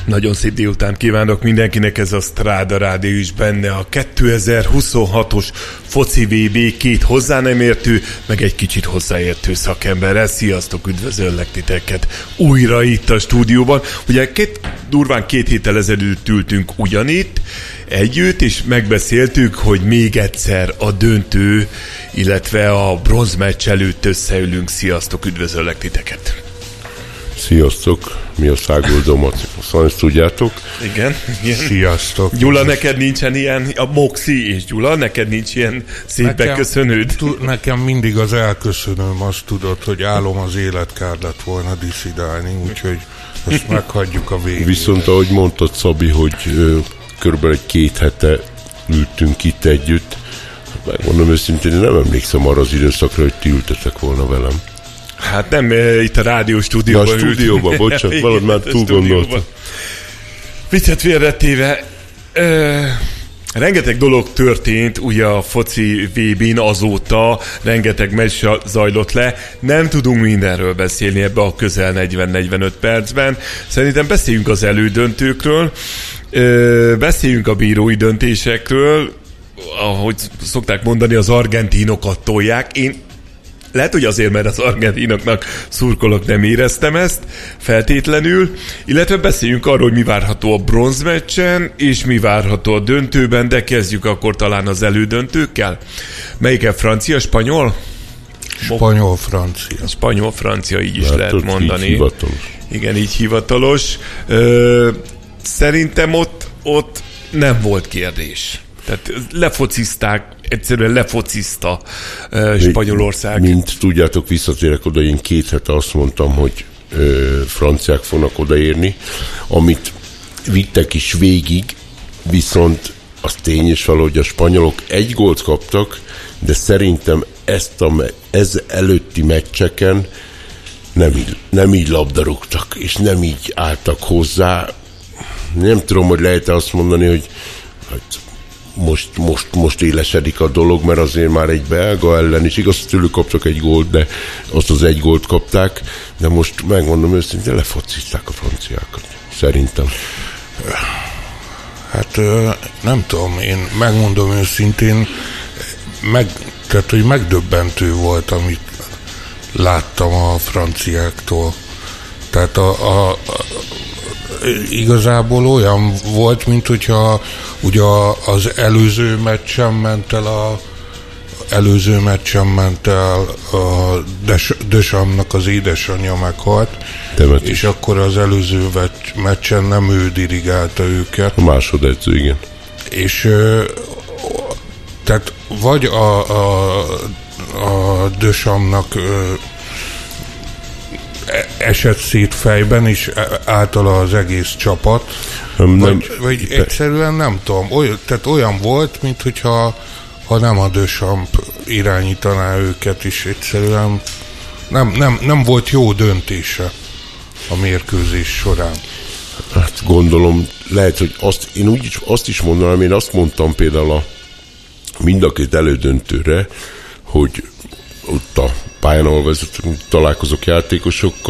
Nagyon szép délután kívánok mindenkinek, ez a Stráda Rádió is benne a 2026-os foci VB, két hozzá nem értő, meg egy kicsit hozzáértő szakemberrel. Sziasztok, üdvözöllek titeket újra itt a stúdióban. Ugye durván 2 héttel ezelőtt ültünk ugyanitt együtt, és megbeszéltük, hogy még egyszer a döntő, illetve a bronzmeccs előtt összeülünk. Sziasztok, üdvözöllek titeket. Sziasztok, mi a szágoldomat, szóval ezt tudjátok. Igen. Sziasztok. Gyula, neked nincsen ilyen, a Moxi és Gyula, neked nincs ilyen szép beköszönőd? Nekem mindig az elköszönöm, azt tudod, hogy álom az életkár lett volna diszidálni, úgyhogy ezt meghagyjuk a végén. Viszont ahogy mondtad, Szabi, hogy körülbelül 2 hete ültünk itt együtt, megmondom őszintén, nem emlékszem arra az időszakra, hogy ti ültetek volna velem. Hát nem, itt a rádió stúdióban ültünk. A stúdióban, bocsánat, valahogy már túl gondoltam. Viccet félretéve, rengeteg dolog történt ugye a foci VB-n azóta, rengeteg meccs zajlott le, nem tudunk mindenről beszélni ebbe a közel 40-45 percben. Szerintem beszéljünk az elődöntőkről, beszéljünk a bírói döntésekről, ahogy szokták mondani, az argentinokat tolják. Én lehet, hogy azért, mert az argentinoknak szurkolok, nem éreztem ezt feltétlenül, illetve beszéljünk arról, hogy mi várható a bronzmeccsen, és mi várható a döntőben, de kezdjük akkor talán az elődöntőkkel. Melyiket, francia, spanyol? Spanyol-francia. Spanyol-francia, így is lehet mondani. Így hivatalos. Igen, így hivatalos. Szerintem ott nem volt kérdés. Tehát lefocizták, egyszerűen lefocizta Spanyolország. Mint tudjátok, visszatérek oda, én 2 hete azt mondtam, hogy franciák fognak odaérni, amit vittek is végig, viszont az tény és való, hogy a spanyolok 1 gólt kaptak, de szerintem ez előtti meccseken nem így labdarúgtak, és nem így álltak hozzá. Nem tudom, hogy lehet azt mondani, hogy most élesedik a dolog, mert azért már egy belga ellen is, igaz, tőlük kaptak 1 gólt, de azt az 1 gólt kapták, de most megmondom őszintén, lefocizták a franciákat, szerintem. Hát nem tudom, én megmondom őszintén, tehát, hogy megdöbbentő volt, amit láttam a franciáktól. Tehát igazából olyan volt, mint hogyha ugye az előző meccsen ment el a Deschamps-nak az édesanyja meghalt, és akkor az előző meccsen nem ő dirigálta őket. A másodedző, igen. És tehát vagy a Deschamps-nak esett szét fejben, és általa az egész csapat, vagy egyszerűen nem tudom, tehát olyan volt, mint hogyha nem a Deschamps irányítaná őket, és egyszerűen nem volt jó döntése a mérkőzés során. Hát gondolom, lehet, hogy én azt is mondanám, én azt mondtam például mind a 2 elődöntőre, hogy ott a pályán, ahol találkozok játékosokkal,